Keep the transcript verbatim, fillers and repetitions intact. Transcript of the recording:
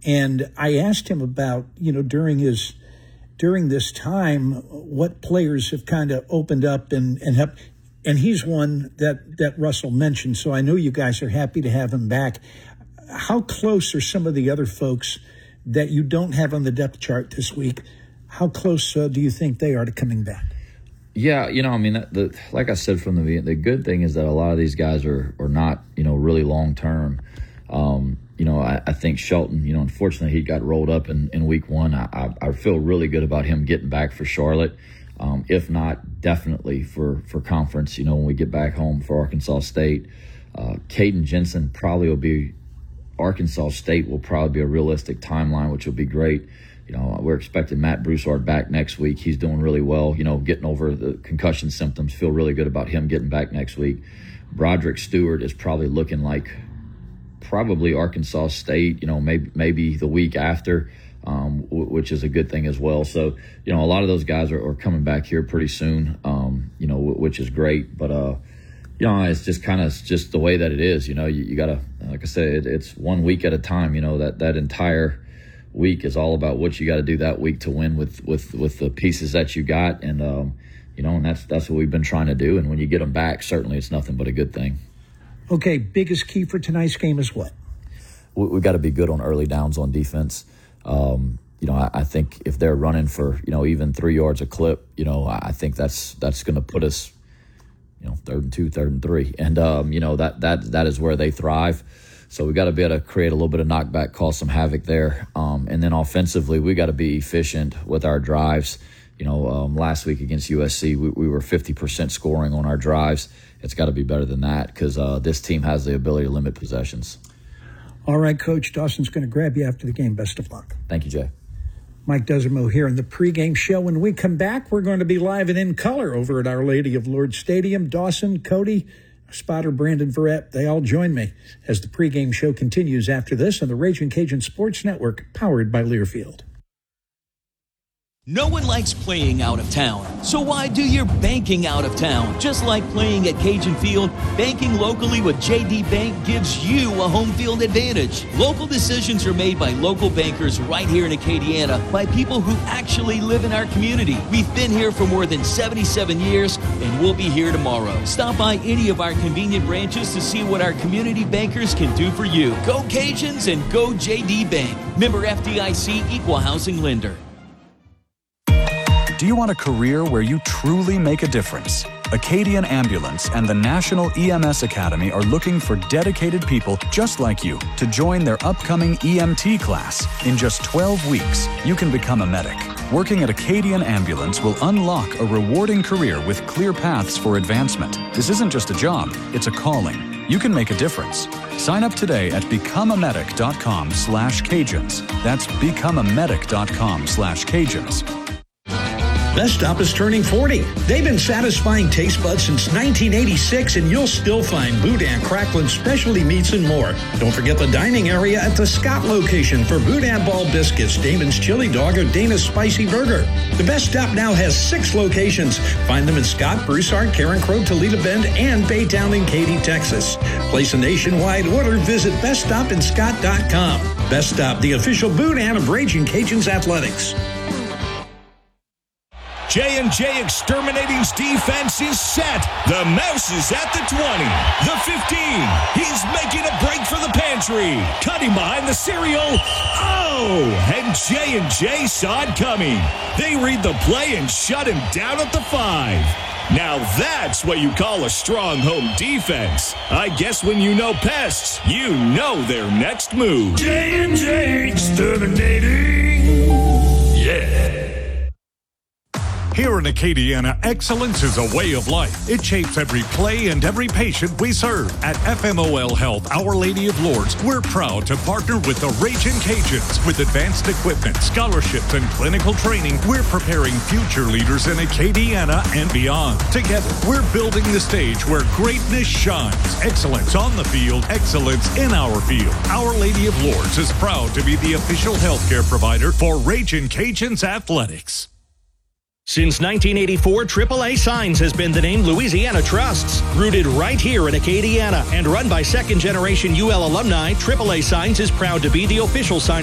And I asked him about, you know, during his during this time, what players have kind of opened up and, and helped. And he's one that, that Russell mentioned, so I know you guys are happy to have him back. How close are some of the other folks that you don't have on the depth chart this week? How close uh, do you think they are to coming back? Yeah, you know, I mean, the, like I said from the beginning, the good thing is that a lot of these guys are, are not, you know, really long-term. Um, you know, I, I think Shelton, you know, unfortunately he got rolled up in, in week one. I, I, I feel really good about him getting back for Charlotte. Um, if not, definitely for, for conference, you know, when we get back home for Arkansas State. Uh, Caden Jensen probably will be, Arkansas State will probably be a realistic timeline, which will be great. You know, we're expecting Matt Broussard back next week. He's doing really well, you know, getting over the concussion symptoms. Feel really good about him getting back next week. Broderick Stewart is probably looking like probably Arkansas State, you know, maybe, maybe the week after. Um, w- which is a good thing as well. So, you know, a lot of those guys are, are coming back here pretty soon, um, you know, w- which is great. But, uh, you know, it's just kind of just the way that it is. You know, you, you got to, like I said, it, it's one week at a time. You know, that, that entire week is all about what you got to do that week to win with, with, with the pieces that you got. And, um, you know, and that's, that's what we've been trying to do. And when you get them back, certainly it's nothing but a good thing. Okay, biggest key for tonight's game is what? We, we got to be good on early downs on defense. Um, you know, I, I think if they're running for, you know, even three yards a clip, you know, I think that's that's going to put us, you know, third and two, third and three. And, um, you know, that that that is where they thrive. So we got to be able to create a little bit of knockback, cause some havoc there. Um, and then offensively, we got to be efficient with our drives. You know, um, last week against U S C, we, we were fifty percent scoring on our drives. It's got to be better than that because uh, this team has the ability to limit possessions. All right, Coach. Dawson's going to grab you after the game. Best of luck. Thank you, Jay. Mike Desimo here in the pregame show. When we come back, we're going to be live and in color over at Our Lady of Lourdes Stadium. Dawson, Cody, spotter Brandon Verrett, they all join me as the pregame show continues after this on the Raging Cajun Sports Network, powered by Learfield. No one likes playing out of town, so why do your banking out of town? Just like playing at Cajun Field, banking locally with J D Bank gives you a home field advantage. Local decisions are made by local bankers right here in Acadiana by people who actually live in our community. We've been here for more than seventy-seven years, and we'll be here tomorrow. Stop by any of our convenient branches to see what our community bankers can do for you. Go Cajuns and go J D Bank. Member F D I C, Equal Housing Lender. Do you want a career where you truly make a difference? Acadian Ambulance and the National E M S Academy are looking for dedicated people just like you to join their upcoming E M T class. In just twelve weeks, you can become a medic. Working at Acadian Ambulance will unlock a rewarding career with clear paths for advancement. This isn't just a job, it's a calling. You can make a difference. Sign up today at becomeamedic.com slash Cajuns. That's becomeamedic.com slash Cajuns. Best Stop is turning forty. They've been satisfying taste buds since nineteen eighty-six, and you'll still find Boudin, Cracklin, specialty meats, and more. Don't forget the dining area at the Scott location for Boudin Ball Biscuits, Damon's Chili Dog, or Dana's Spicy Burger. The Best Stop now has six locations. Find them in Scott, Broussard, Karen Crow, Toledo Bend, and Baytown in Katy, Texas. Place a nationwide order. Visit best stop in scott dot com. Best Stop, the official Boudin of Raging Cajuns Athletics. J and J Exterminating's defense is set. The mouse is at the twenty, the fifteen. He's making a break for the pantry. Cutting behind the cereal. Oh, and J and J saw it coming. They read the play and shut him down at the five. Now that's what you call a strong home defense. I guess when you know pests, you know their next move. J and J Exterminating. Yeah. Here in Acadiana, excellence is a way of life. It shapes every play and every patient we serve. At F M O L Health, Our Lady of Lourdes, we're proud to partner with the Raging Cajuns. With advanced equipment, scholarships, and clinical training, we're preparing future leaders in Acadiana and beyond. Together, we're building the stage where greatness shines. Excellence on the field, excellence in our field. Our Lady of Lourdes is proud to be the official healthcare provider for Raging Cajuns Athletics. Since nineteen eighty-four, triple A Signs has been the name Louisiana trusts. Rooted right here in Acadiana and run by second-generation U L alumni, triple A Signs is proud to be the official sign